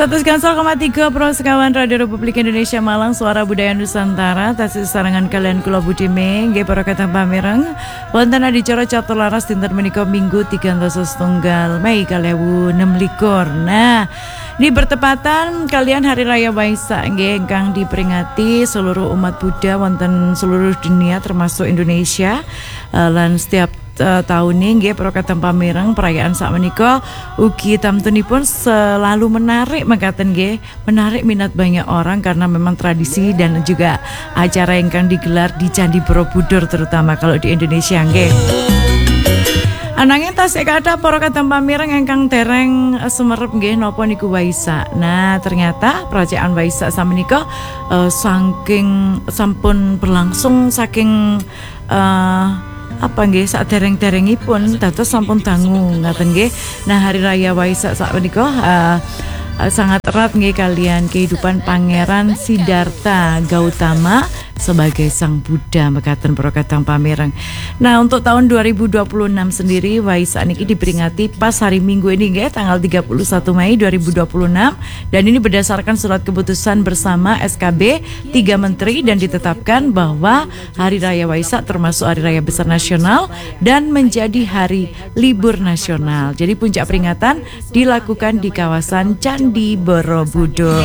101,3 Pro sekawan Radio Republik Indonesia Malang, suara budaya Nusantara. Tasih sarangan kalian kula budime nggih para katang pamireng wonten adicara Catularas dinten menika Minggu 13 Mei 2026. Nah, ini bertepatan kalian Hari Raya Waisak nggih ingkang diperingati seluruh umat Buddha wonten seluruh dunia termasuk Indonesia. Lan setiap tahun ini nggih para katang pamireng perayaan sak menika ugi tamtunipun selalu menarik mekaten nggih, menarik minat banyak orang karena memang tradisi dan juga acara ingkang digelar di Candi Borobudur terutama kalau di Indonesia nggih. Ananging tasih kathah para katang pamireng ingkang dereng semerep nggih napa niku Waisak. Nah, ternyata perayaan Waisak samenika saking sampun berlangsung saking apa nggih sadereng-derengipun dados sampun dangu ngaten nggih. Nah, Hari Raya Waisak sak menika sangat erat nggih kalian kehidupan Pangeran Siddhartha Gautama sebagai Sang Buddha mekaten para katang pamireng. Nah, untuk tahun 2026 sendiri Waisak niki diperingati pas hari Minggu ini nggih tanggal 31 Mei 2026 dan ini berdasarkan surat keputusan bersama SKB 3 menteri dan ditetapkan bahwa Hari Raya Waisak termasuk hari raya besar nasional dan menjadi hari libur nasional. Jadi puncak peringatan dilakukan di kawasan Candi Borobudur.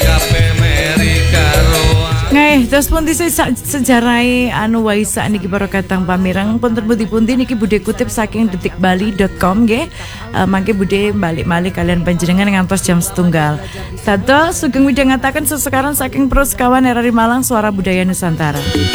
Nggih, terus pun sejarah Waisak niki para katang pamireng punten pundi-pundi niki budhe kutip saking detikbali.com nggih. Mangke budhe balik-balik kalian panjenengan ngantos jam 1. Dados sugeng widang ngataken sesekarang saking Pro Sekawan RRI Malang, suara budaya Nusantara.